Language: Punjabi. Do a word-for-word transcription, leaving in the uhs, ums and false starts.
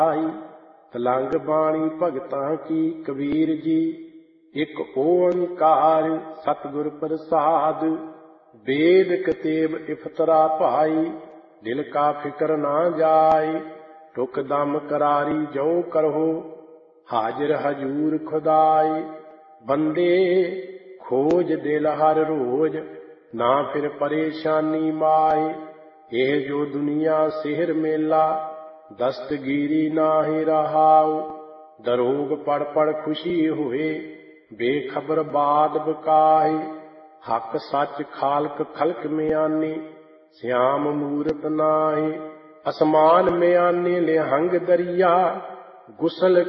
ਤਲੰਗ ਬਾਣੀ ਭਗਤਾਂ ਕੀ ਕਬੀਰ ਜੀ। ਇੱਕ ਓੰਕਾਰ ਸਤਿਗੁਰ ਪ੍ਰਸਾਦ। ਵੇਦ ਕਤੇਬ ਇਫਤਰਾ ਭਾਈ, ਦਿਲ ਕਾ ਫਿਕਰ ਨਾ ਜਾਏ। ਟੁਕ ਦਮ ਕਰਾਰੀ ਜੋ ਕਰੋ, ਹਾਜ਼ਰ ਹਜੂਰ ਖੁਦਾਈ। ਬੰਦੇ ਖੋਜ ਦਿਲ ਹਰ ਰੋਜ਼, ਨਾ ਫਿਰ ਪਰੇਸ਼ਾਨੀ ਮਾਏ। ਇਹ ਜੋ ਦੁਨੀਆ ਸਿਹਰ ਮੇਲਾ, ਦਸਤਗੀਰੀ ਨਾਹੀ ਰਹਾਉ। ਦਰੋਗ ਪੜ ਪੜ ਖੁਸ਼ੀ ਹੋਏ, ਬੇਖਬਰ ਬਾਦ ਬਕਾਏ। ਹੱਕ ਸੱਚ ਖਾਲਕ ਖਲਕ ਮਿਆਨੀ, ਸਿਆਮ ਮੂਰਤ ਨਾਹੀ। ਅਸਮਾਨ ਮਿਆਨੀ ਨਿਹੰਗ ਦਰਿਆ, ਗੁਸਲ